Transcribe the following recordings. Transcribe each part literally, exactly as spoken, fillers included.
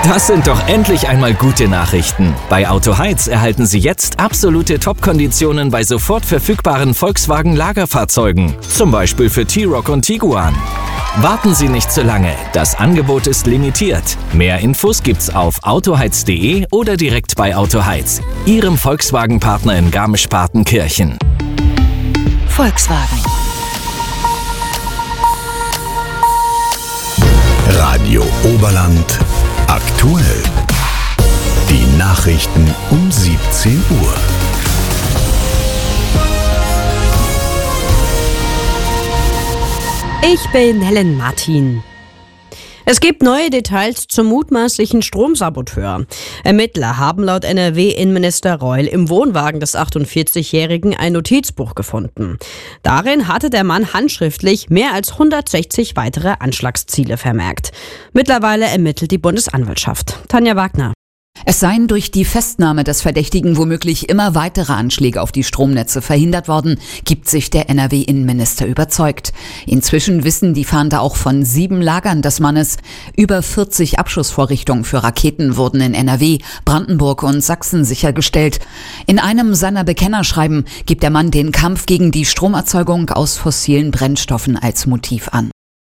Das sind doch endlich einmal gute Nachrichten. Bei Autoheiz erhalten Sie jetzt absolute Top-Konditionen bei sofort verfügbaren Volkswagen-Lagerfahrzeugen. Zum Beispiel für T-Roc und Tiguan. Warten Sie nicht zu lange, das Angebot ist limitiert. Mehr Infos gibt's auf autoheiz punkt de oder direkt bei Autoheiz, Ihrem Volkswagen-Partner in Garmisch-Partenkirchen. Volkswagen. Radio Oberland aktuell. Die Nachrichten um siebzehn Uhr. Ich bin Helen Martin. Es gibt neue Details zum mutmaßlichen Stromsaboteur. Ermittler haben laut N R W-Innenminister Reul im Wohnwagen des achtundvierzigjährigen ein Notizbuch gefunden. Darin hatte der Mann handschriftlich mehr als hundertsechzig weitere Anschlagsziele vermerkt. Mittlerweile ermittelt die Bundesanwaltschaft. Tanja Wagner. Es seien durch die Festnahme des Verdächtigen womöglich immer weitere Anschläge auf die Stromnetze verhindert worden, gibt sich der N R W-Innenminister überzeugt. Inzwischen wissen die Fahnder auch von sieben Lagern des Mannes. Über vierzig Abschussvorrichtungen für Raketen wurden in N R W, Brandenburg und Sachsen sichergestellt. In einem seiner Bekennerschreiben gibt der Mann den Kampf gegen die Stromerzeugung aus fossilen Brennstoffen als Motiv an.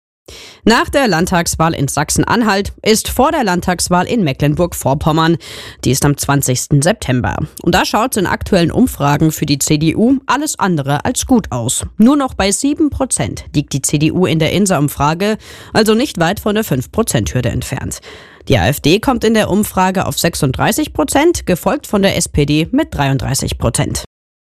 Nach der Landtagswahl in Sachsen-Anhalt ist vor der Landtagswahl in Mecklenburg-Vorpommern. Die ist am zwanzigsten September. Und da schaut es in aktuellen Umfragen für die C D U alles andere als gut aus. Nur noch bei sieben Prozent liegt die C D U in der Insa-Umfrage, also nicht weit von der fünf Prozent Hürde entfernt. Die AfD kommt in der Umfrage auf sechsunddreißig Prozent, gefolgt von der S P D mit dreiunddreißig Prozent.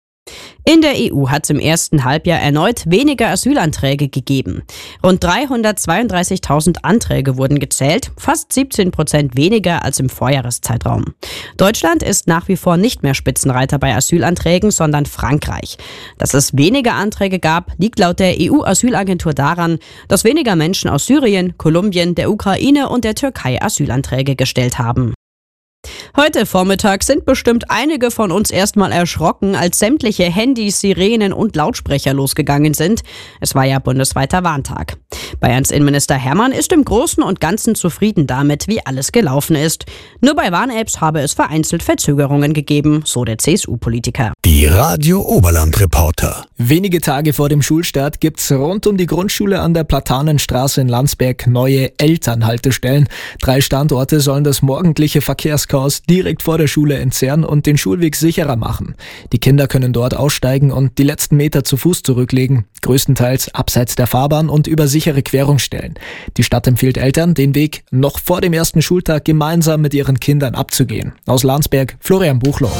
In der E U hat es im ersten Halbjahr erneut weniger Asylanträge gegeben. Rund dreihundertzweiunddreißigtausend Anträge wurden gezählt, fast siebzehn Prozent weniger als im Vorjahreszeitraum. Deutschland ist nach wie vor nicht mehr Spitzenreiter bei Asylanträgen, sondern Frankreich. Dass es weniger Anträge gab, liegt laut der E U-Asylagentur daran, dass weniger Menschen aus Syrien, Kolumbien, der Ukraine und der Türkei Asylanträge gestellt haben. Heute Vormittag sind bestimmt einige von uns erstmal erschrocken, als sämtliche Handys, Sirenen und Lautsprecher losgegangen sind. Es war ja bundesweiter Warntag. Bayerns Innenminister Hermann ist im Großen und Ganzen zufrieden damit, wie alles gelaufen ist. Nur bei Warn-Apps habe es vereinzelt Verzögerungen gegeben, so der C S U-Politiker. Die Radio Oberland Reporter. Wenige Tage vor dem Schulstart gibt's rund um die Grundschule an der Platanenstraße in Landsberg neue Elternhaltestellen. Drei Standorte sollen das morgendliche Verkehrschaos direkt vor der Schule entzerren und den Schulweg sicherer machen. Die Kinder können dort aussteigen und die letzten Meter zu Fuß zurücklegen, größtenteils abseits der Fahrbahn und über sichere Querungsstellen. Die Stadt empfiehlt Eltern, den Weg noch vor dem ersten Schultag gemeinsam mit ihren Kindern abzugehen. Aus Landsberg, Florian Buchloh.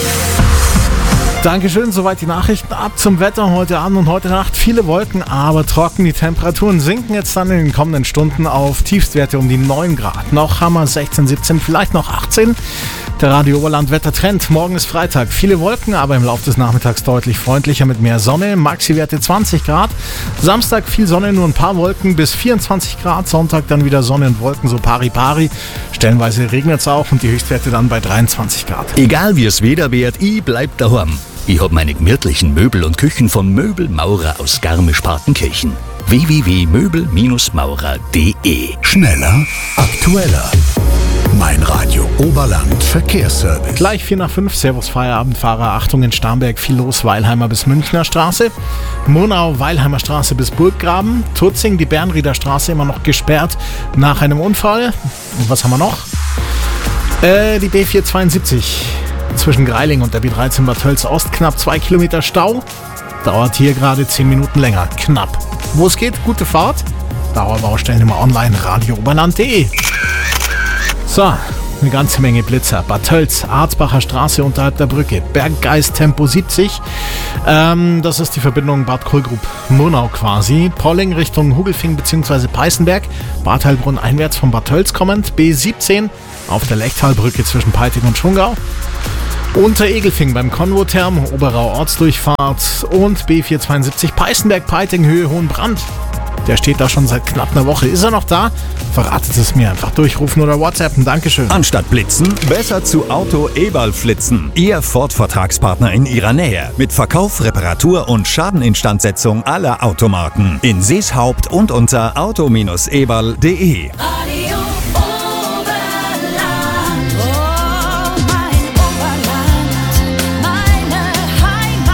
Dankeschön, soweit die Nachrichten. Ab zum Wetter heute Abend und heute Nacht. Viele Wolken, aber trocken. Die Temperaturen sinken jetzt dann in den kommenden Stunden auf Tiefstwerte um die neun Grad. Noch haben wir sechzehn, siebzehn, vielleicht noch achtzehn. Der Radio Oberland Wettertrend. Morgen ist Freitag. Viele Wolken, aber im Laufe des Nachmittags deutlich freundlicher mit mehr Sonne. Maxi-Werte zwanzig Grad. Samstag viel Sonne, nur ein paar Wolken bis vierundzwanzig Grad. Sonntag dann wieder Sonne und Wolken, so pari-pari. Stellenweise regnet es auch und die Höchstwerte dann bei dreiundzwanzig Grad. Egal wie es Wetter wird, ich bleib daheim. Ich hab meine gemütlichen Möbel und Küchen von Möbelmaurer aus Garmisch-Partenkirchen. w w w punkt möbel maurer punkt de. Schneller, aktueller. Mein Radio Oberland Verkehrsservice. Gleich vier nach fünf, Servus Feierabendfahrer. Achtung, in Starnberg viel los, Weilheimer bis Münchner Straße. Monau, Weilheimer Straße bis Burggraben. Turzing, die Bernrieder Straße immer noch gesperrt nach einem Unfall. Und was haben wir noch? Äh, die B vierhundertzweiundsiebzig. Zwischen Greiling und der B dreizehn Bad Tölz Ost knapp zwei Kilometer Stau. Dauert hier gerade zehn Minuten länger. Knapp. Wo es geht, gute Fahrt. Dauerbaustellen immer online, radio oberland punkt de. So, eine ganze Menge Blitzer. Bad Tölz, Arzbacher Straße unterhalb der Brücke. Berggeist Tempo siebzig. Ähm, das ist die Verbindung Bad Kohlgrub-Murnau quasi. Polling Richtung Hugelfing bzw. Peißenberg. Bad Heilbrunn einwärts von Bad Tölz kommend. B siebzehn auf der Lechtalbrücke zwischen Peiting und Schongau. Unter Egelfing beim Konvotherm, Oberau Ortsdurchfahrt und B vierhundertzweiundsiebzig Peißenberg-Peiting Höhe Hohenbrand. Der steht da schon seit knapp einer Woche. Ist er noch da? Verratet es mir einfach. Durchrufen oder WhatsAppen. Dankeschön. Anstatt blitzen, besser zu Auto Eberl flitzen. Ihr Ford-Vertragspartner in Ihrer Nähe. Mit Verkauf, Reparatur und Schadeninstandsetzung aller Automarken. In Seeshaupt und unter auto Bindestrich eberl punkt de.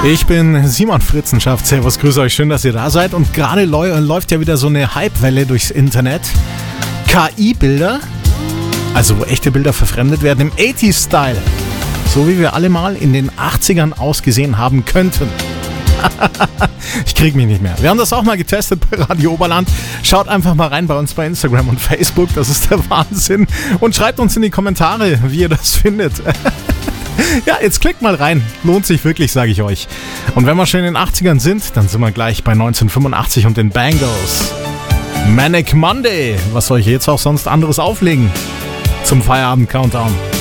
Ich bin Simon Fritzenschaft. Servus, grüße euch, schön, dass ihr da seid. Und gerade läuft ja wieder so eine Hypewelle durchs Internet. K I-Bilder, also wo echte Bilder verfremdet werden, im achtziger-Style. So wie wir alle mal in den achtzigern ausgesehen haben könnten. Ich krieg mich nicht mehr. Wir haben das auch mal getestet bei Radio Oberland. Schaut einfach mal rein bei uns bei Instagram und Facebook. Das ist der Wahnsinn. Und schreibt uns in die Kommentare, wie ihr das findet. Ja, jetzt klickt mal rein. Lohnt sich wirklich, sage ich euch. Und wenn wir schon in den achtzigern sind, dann sind wir gleich bei neunzehnhundertfünfundachtzig und den Bangles. Manic Monday. Was soll ich jetzt auch sonst anderes auflegen? Zum Feierabend-Countdown.